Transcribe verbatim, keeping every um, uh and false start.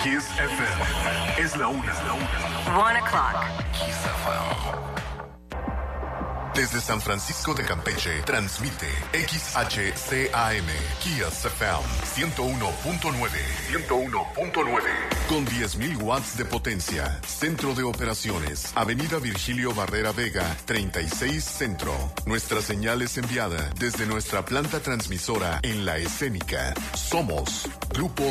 Kiss F M. Es la una. Es la una. One o'clock. Kiss F M. Desde San Francisco de Campeche, transmite X H C A M, Kiss F M, ciento uno punto nueve. ciento uno punto nueve. Con diez mil watts de potencia. Centro de operaciones. Avenida Virgilio Barrera Vega, treinta y seis Centro. Nuestra señal es enviada desde nuestra planta transmisora en La Escénica. Somos Grupo